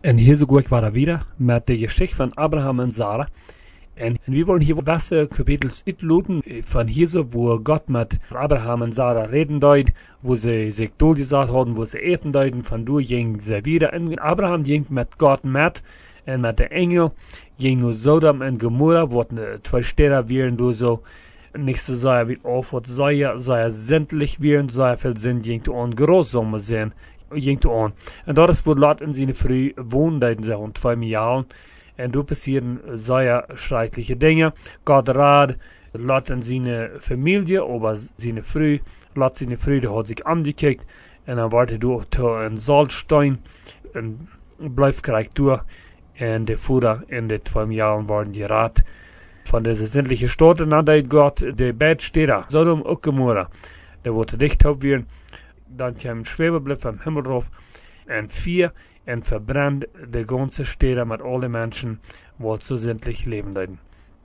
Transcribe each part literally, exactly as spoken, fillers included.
En hier zo ik waren weer met de geschichte van Abraham en Sarah. En we wollen hier beste kapitels uitloten van hier zo, wo Gott met Abraham en Sarah reden deed, wo ze zich doorgezet hadden, wo ze eten deiden, van door ging ze weer. En Abraham ging met Gott met, en met de engel, ging naar Sodom en Gomorra, wat twee steden weer door zo, niet zo zei wie of wat zei, zei zindelijk weer, zei veel zin, ging te ongehoorzaam zijn. Ging te aan. En dat is wo Lot in zijn früh woondeiden, zeg rond twee jaren. En toen passieren zeer schreckliche dingen. Gott raad Lot en zijn familie, aber zijn früh, Lot zijn früh, die had zich angekickt. En dan werd hij door een Salzstein, en blijft krijg door. En de Vater in de twee jaren worden die raad van deze zindelijke stad. En dan deed Gott de Beitsteder, Sodom ook Gomorra. Der wordt dicht op weer. Dan kwam Schwebeblick vom Himmel drauf en vier en verbrannt de ganze Städte mit alle Menschen, die so sämtlich leben leiden.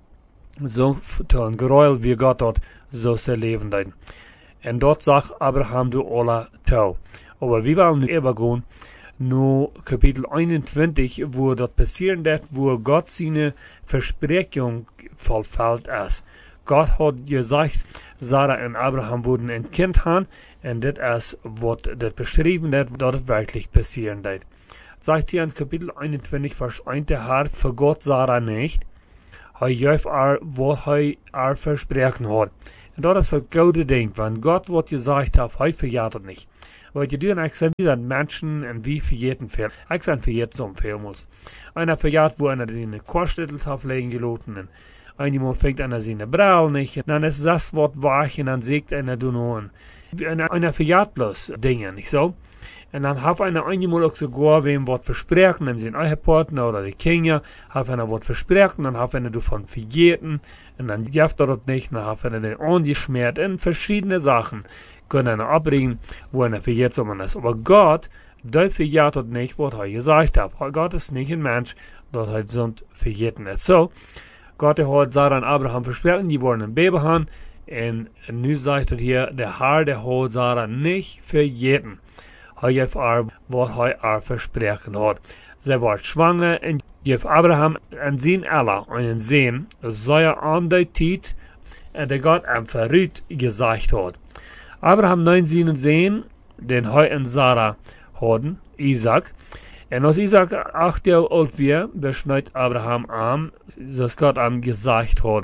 So zu ein Gräuel wie Gott dort so sehr leben leiden. Und dort sagt Abraham du alle Tau. Aber wir wollen nu übergehen, nur Kapitel einundzwanzig, wo dort passieren wird, wo Gott seine Versprechung vollfällt ist. Gott hat gesagt, Sarah und Abraham würden ein Kind haben, und das ist, was das beschrieben wird, dass es wirklich passieren wird. Sagt hier in Kapitel einundzwanzig, Vers eins, der Herr vergott Sarah nicht, er gab ihr, was er ihr versprochen hat. Und das ist das gute Ding, wenn Gott was gesagt hat, er verjährt nicht. Weil die tun, ich sage, wir sind Menschen und wir verjährten viel. Ich sage, verjährt so viel muss. Einer verjährt, wo einer den Korsstittels auflegen gelassen und einmal fängt einer seine Braue nicht, dann ist das Wort wach und dann sagt einer, du noch einer, einer verjährt bloß Dinge, nicht so? Und dann hat einer einmal auch sogar wem was versprechen, nämlich den Ehepartner oder die Kinder, hat einer was versprechen, dann hat einer davon verjährten, und dann jaft er das nicht, dann hat einer den angeschmiert, und verschiedene Sachen können einer abbringen, wo einer verjährt so man ist. Aber Gott, der verjährt das nicht, was er gesagt hat. Gott ist nicht ein Mensch, der halt so verjährten ist. So, Gott hat Sarah und Abraham versprochen, die wollen ein Baby haben. Und nu sagt er hier, der Herr, der hat Sarah nicht verjährten. Er hat ihr, was er ihr versprochen hat. Sie war schwanger und gab Abraham an sein Allah einen Sohn, sei er an der Zeit, der Gott am Verrüt gesagt hat. Abraham neun seinen Sohn, den er und Sarah hatten, Isaac. Und als Isaac acht Jahre alt war, beschneid Abraham am, das Gott ihm gesagt hat.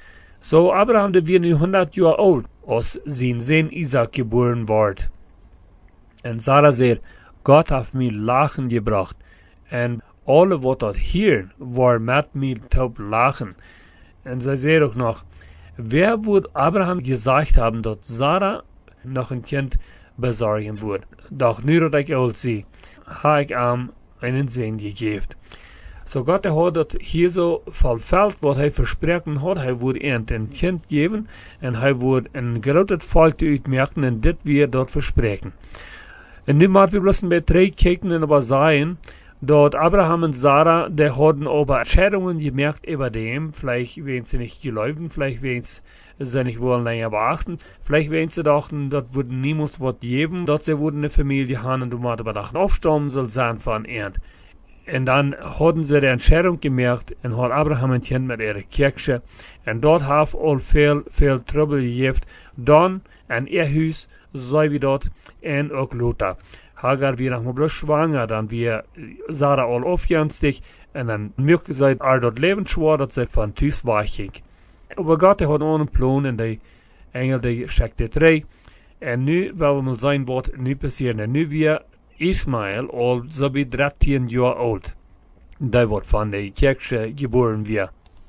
So Abraham, der war nu hundert Jahre alt, als sein Sohn Isaac geboren wurde. Und Sarah sagt, Gott hat mir Lachen gebracht. Und alle, was dort hier war, mit mir taub lachen. Und sie sagt auch noch, wer würde Abraham gesagt haben, dass Sarah noch ein Kind besorgen würde? Doch nur, dass ich alt sie, habe ich ihm einen Sohn gegeben. So Gott hat das hier so vollfällt, was er versprochen hat. Er würde ihm ein Kind geben und er würde ein großes Volk ausmerken und das wird dort versprechen. Und nun müssen wir bloß bei drei kicken und aber sagen, dass Abraham und Sarah, die hatten aber Entscheidungen gemerkt über dem, vielleicht werden sie nicht geläufen, vielleicht werden sie nicht wollen länger beachten, vielleicht werden sie dachten, das würde niemals was geben, dass sie würden eine Familie haben und du musst aber dachten, aufstammen soll sein von ihnen. Und dann hatten sie die Entscheidung gemerkt und hat Abraham ein Kind mit ihrer Kirche. Und dort hat all viel, viel Trouble gegeben. Dann an ihr Haus, so wie dort, und auch Lothar. Hagar wir noch mal bloß schwanger, dann wir Sarah all aufgehenstig, und dann möchte sie all dort leben schwor, dass sie von Tüß weichig. Aber Gott hat auch einen Plan, und die Engel, die schickt die drei. Und nu, weil wir mal sein, was nu passiert, und nu wir Ismael, al so wie dreizehn Jahre alt. Der wird von der Kirche geboren wir.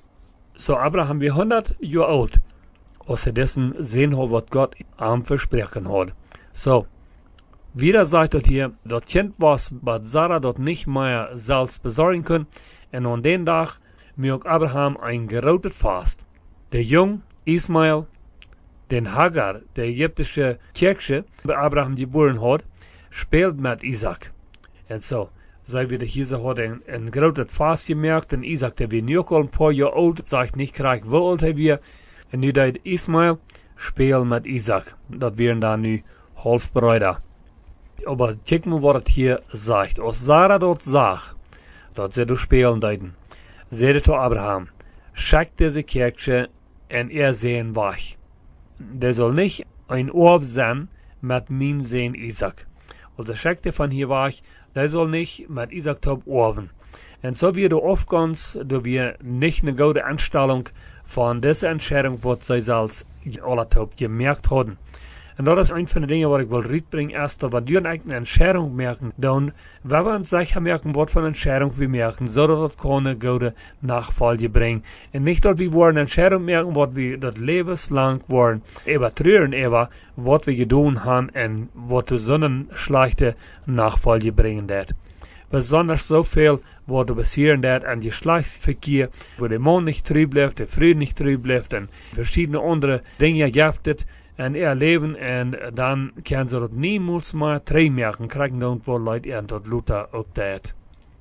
So Abraham wir hundert Jahre alt. Aus dessen sehen hat, was Gott am versprochen hat. So, wieder sagt er hier, das Kind was, was Sarah dort nicht mehr selbst besorgen können. Und an den Tag mögt Abraham ein gerotet Fast. Der Jung Ismael, den Hagar, der ägyptische Kirche, bei Abraham geboren hat, spielt mit Isaac. Und so, sei wieder hier so hat ein, ein großes Fass gemerkt, und Isaac, der wird nur ein paar Jahre alt, sagt nicht gleich, wie alt er wird. Und nu deed Ismael spielt mit Isaac. Das wären dann nu Halbbrüder. Aber check mal, was es hier sagt. Als Sarah dort sagt, dat ze du spelen deuten. Zeide to Abraham, schickt deze kerkje en er sehen wach. Der soll nicht ein Orb sein mit min Sehen Isaac. Also schickte von hier wach, der soll nicht mit Isaac top orben. Und so wie du aufgehst, du wir nicht eine gute Anstellung von dieser Entscheidung, was sie als alle top gemerkt haben. Und das ist eine von den Dingen, was ich will rüberbringen, erst, dass wir durch eine Entscheidung merken, dann, wenn wir uns sicher merken, was für eine Entscheidung wir merken, so dass das keine gute Nachfolge bringt. Und nicht, dass wir eine Entscheidung merken, was wir das lebenslang wollen, übertrüren, aber, was wir getan haben, und was zu so eine schlechte Nachfolge bringen wird. Besonders so viel, was passieren wird an Geschlechtsverkehr, wo der Mann nicht treu bleibt, der Frau nicht treu bleibt, und verschiedene andere Dinge giftet, en er leven en dan kan ze dat niemals meer terugmerken, krijgen dan wel Leute en tot Luther ook dat.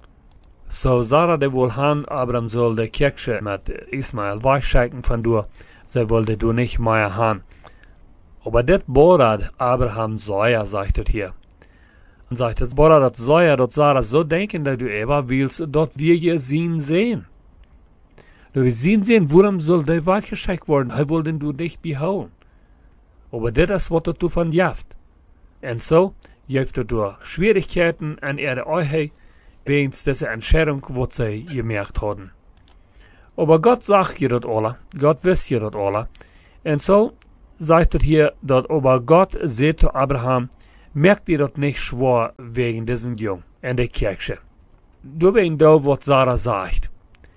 So Sarah de wohl han, Abraham soll de Kirche mit Ismael weichschicken von du, sie wollte du nicht mehr han. Aber det borat Abraham Säuer, sagt es hier. Und sagt es borat dat Säuer, dat Sarah so denken, dass du ever willst, dort wir je sehen sehen. Du willst sehen sehen, warum soll der weichgeschickt worden, er wollte du dich behauen. Aber das ist, was du von jaft. Und so, jaft du durch Schwierigkeiten an ihre Euhe, wegen dieser Entscheidung, was sie gemerkt haben. Aber Gott sagt dir das alle, Gott wisst dir das alle. Und so, sagt es hier, dass aber Gott sagt zu Abraham, merkt ihr das nicht schwer wegen diesen Jungen in der Kirche. Du wegen da, was Sarah sagt.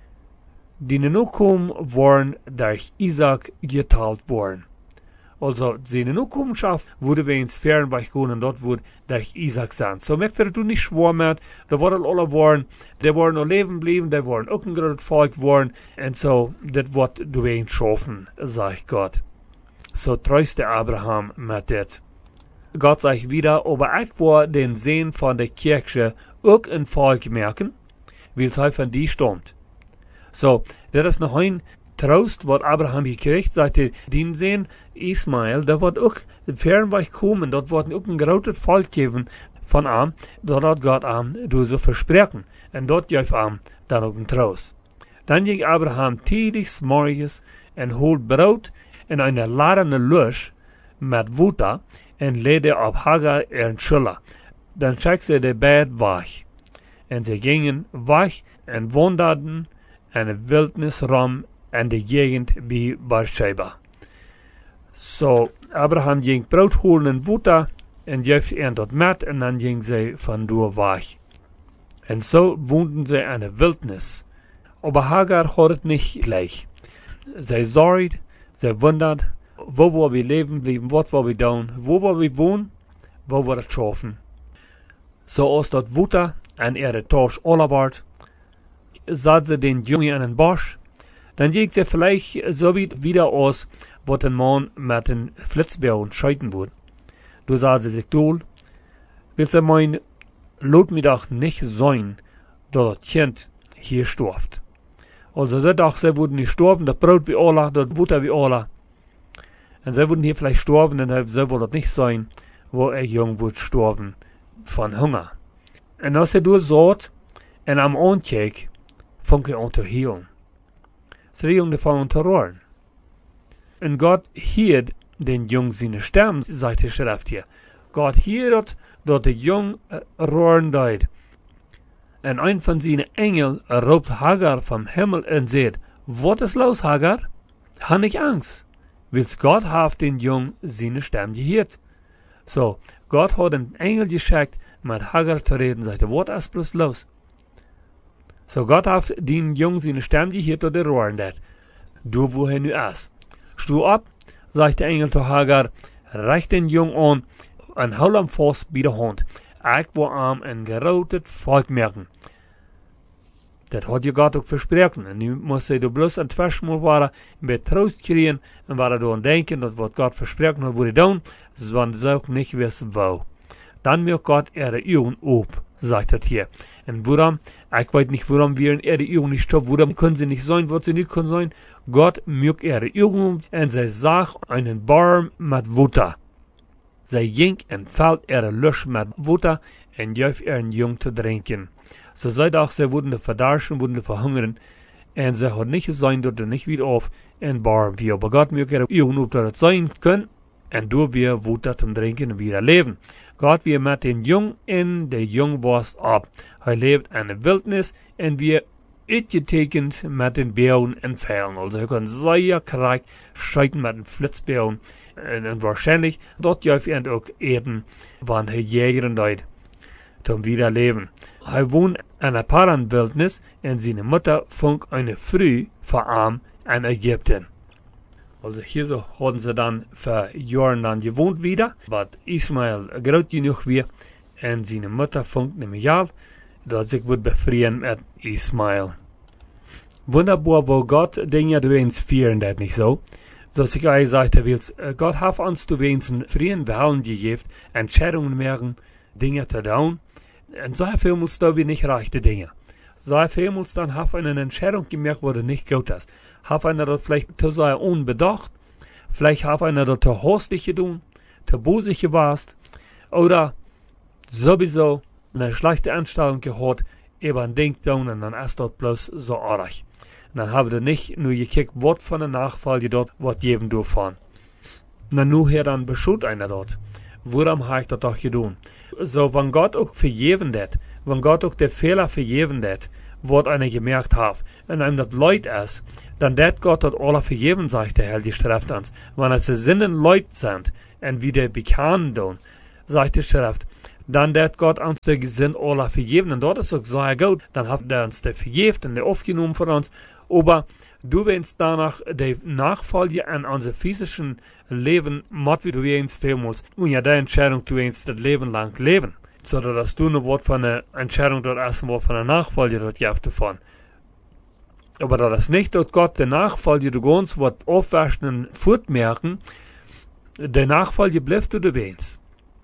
Die Nachkommen waren durch Isaac geteilt worden. Also, seine Nachkommenschaft wurde wir ins Fernreich gehen und dort wurde durch Isaac sein. So merkt er, du nicht schwer mehr, da waren alle waren, die waren noch leben geblieben, die waren auch ein großes Volk geworden, und so, das wird du ihn schaffen, sagt Gott. So tröste Abraham mit das. Gott sagt wieder, aber ich war den Sehen von der Kirche auch ein Volk merken, weil es von die stammt. So, das ist noch ein Trost, was Abraham gekriegt, sagte, den sehen Ismael, da wird auch Fernreich kommen, dort wird auch ein großes Volk geben von ihm, dort hat Gott ihm du so versprechen, und dort gibt ihm dann auch ein Trost. Dann ging Abraham täglich morgens und holt Brot in eine ladene Lusch mit Wutter und legte auf Hagar ihren Schüler. Dann schickte sie die Bett weg. Und sie gingen weg und wanderten in der Wildnis rum in der Gegend wie Beersheba. So, Abraham ging Brot holen und Wutter und jeft ihn dort mit und dann ging sie von dort weg. Und so wohnten sie in der Wildnis. Aber Hagar hat es nicht gleich. Sie sorgt, sie wundert, wo wir wir leben blieben, was wir tun, wo wir wohnen, wo wir es schaffen. So aus dort Wutter an ihre Torsch Olabart, sah sie den Jungen in den Bosch, dann ging sie vielleicht so weit wieder aus, was ein Mann mit den Flitzbeeren scheuten würde. Du sah sie sich dohl, willst du mein, lot mir doch nicht sein, dass das Kind hier stirbt. Also sie dachte, sie würden nicht sterben, das Brot wie alle, das Butter wie alle. Und sie würden hier vielleicht sterben, und sie wollen das nicht sein, wo ein Junge wird sterben von Hunger. Und als sie durchschaut und am Ancheck, fängt er an zu healen. Sie Junge fangen zu rohren. Und Gott hielt den Jungen seine Stimmen, sagt die Schrift hier. Gott hielt, dass der Junge rohren deut. Und ein von seinen Engeln ruft Hagar vom Himmel und sagt, was ist los, Hagar? Ha nicht Angst. Willst Gott hat den Jungen seine Stimme gehört. So, Gott hat einen Engel geschickt, mit Hagar zu reden, sagte, was ist bloß los? So, Gott hat den Jungen seine Stimme gehört, und der rohren dat. Du, wohin du ist. Stu ab, sagt der Engel zu Hagar, reich den Jungen an, und hol am Fuß bei der Hand. Ich will am ein gerotet Volk merken. Das hat ja Gott auch versprochen. Und nu muss er bloß ein Zwischenmal waren, mit Trost kriegen, und waren daran denken, dass was Gott versprochen hat, wurde tun, sondern sie auch nicht wissen, wo. Dann möchte Gott ihre Augen auf, sagt er hier. Und warum? Ich weiß nicht, warum wir ihre Augen nicht stoppen, warum können sie nicht sein, was sie nicht können sein. Gott möchte ihre Augen auf, und sie sagt einen Baum mit Wutter. Sie ging und fällt ihre Lusch mit Wutter, en geef ihren Jung te drinken. So zei doch, ze wurden verdarschen, wurden verhungern, en ze had niet zijn dat er niet weer auf en bar wie aber Gott mir gerne ihren ob das sein können, en door wir wut dat hem drinken en wieder leben. Gott wir met den Jung in, der Jung was ab. Hij lebt in de wildnis en wir uitgetekend met den Bären en Pfeilen. Also hij kan sehr krank schreiten met den Flitzbären. En, en wahrscheinlich dort juif er ook eten, wann hij jägeren deed. Zum wieder leben. Hij wohnt in der Paranwildnis en seine Mutter funk eine Früh verarm in Ägypten. Also hier so haben sie dann für Jahre dann gewohnt wieder, was Ismael groß genug war en seine Mutter funk nämlich ja, dass sich wird befrieren mit Ismael. Wunderbar, wo Gott Dinge du uns führen, das nicht so. So ich euch sagte, Gott hat uns du uns einen freien Willen gegeben, Entscheidungen machen, Dinge zu tun. Und so viel muss da wir nicht rechte Dinge. So viel muss dann haben eine Entscheidung gemerkt, wo du nicht gut ist. Hat einer das vielleicht zu sehr unbedacht, vielleicht hat einer das zu hastig getan, zu bosig gewasst, oder sowieso eine schlechte Einstellung gehabt, eben ein Ding tun und dann ist das bloß so arg. Und dann haben wir nicht nur gekickt, was von der Nachfolge dort, was geben durften. Und dann nur hier dann beschut einer dort. Warum habe ich das doch getan? So, wenn Gott auch vergeben hat, wenn Gott auch der Fehler vergeben hat, was einer gemerkt hat, und einem das Leid ist, dann dat Gott das alle vergeben, sagt der Herr, die Schrift uns. Wenn es Sinnen Leid sind, und wieder bekannt tun, sagt die Schrift, dann dat Gott uns der Sinn alle vergeben, und dort ist auch sehr gut, dann hat er uns der vergeben und der aufgenommen von uns, aber du willst danach die Nachfolge an unser physischen Leben, mit wie du uns vielmals, und ja, die Entscheidung, du willst das Leben lang leben. So, dass du nur Wort von einer Entscheidung dort erst Wort von der Nachfolge dort gibt davon. Aber das ist nicht, dass Gott der Nachfolge du ganz Wort aufwaschen und fortmerken, der Nachfolge bleibt du du willst.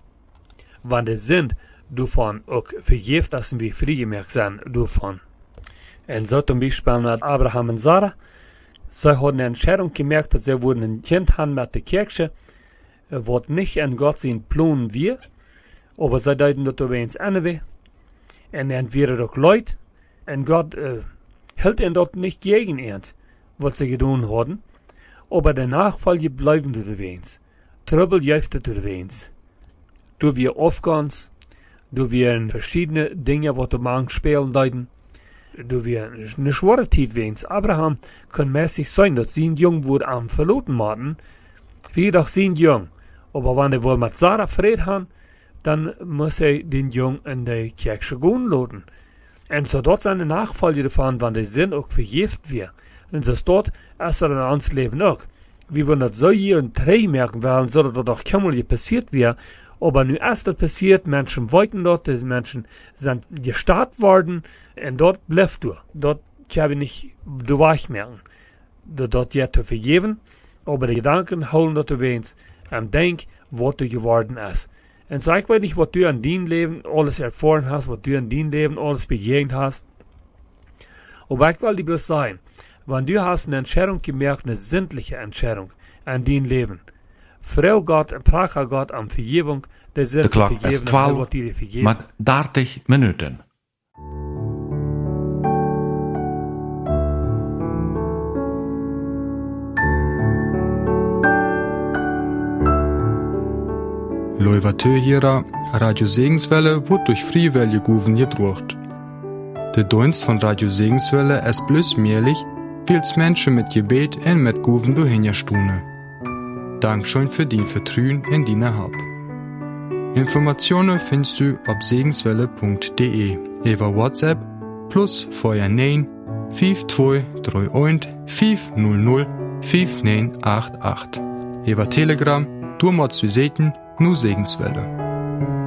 Wann der sind, du von auch vergeben, dass wir friegemerkt sind, du von. Und so zum Beispiel mit Abraham und Sarah, sie haben eine Entscheidung gemerkt, dass sie wurden ein Kind haben mit der Kirche, was nicht in Gott sein Plan wir, aber sie deuten das über uns anweh. Und dann wäre doch Leute, und Gott äh, hält ihn dort nicht gegen ihn, was sie getan haben, aber der Nachfolge bleiben du über uns. Trouble jäuft du über uns. Du wir Aufgangs, du wir verschiedene Dinge, was du morgen spielen deuten, du wir eine schwere Zeit wie uns. Abraham kann mäßig sein, dass sein Jung wurde am verloren worden, wie doch sein Jung. Aber wenn er wohl mit Sarah Fried haben, dann muss er den Jungen in die Kirche gehen lassen. Und so dort seine Nachfolge davon, wenn der Sinn auch vergift wird. Und so dort ist er in uns Leben auch. Wie wir das so hier und drei merken werden, so dass das auch kaum passiert wird. Aber nun ist das passiert, Menschen wollten dort, die Menschen sind gestartet worden, und dort bleibt du. Dort kann ich nicht, du weich merken. Dort ja zu vergeben, aber die Gedanken holen dort über uns, und denk, was du geworden ist. Und so ich weiß nicht, was du an dein Leben alles erfahren hast, was du an dein Leben alles begegnet hast. Aber ich will dir bloß sagen, wenn du hast eine Entscheidung gemerkt, eine sinnliche Entscheidung an dein Leben, freu Gott und prache Gott um Vergebung, der Sinn de klok is twaalf met dertig minuten. Loivatøyera, Radio Segenswelle wird durch Friewelle Guven gedruckt. Der Dienst von Radio Segenswelle ist bloß möglich, weil's Menschen mit Gebet und mit Guven durchhinjastune. Dankeschön für die Vertrauen in deine Hab. Informationen findest du auf segenswelle punkt de über WhatsApp plus vorher neun fünf zwei drei eins fünf null null fünf neun acht acht. Über Telegram, du musst du sehen, nur Segenswelle.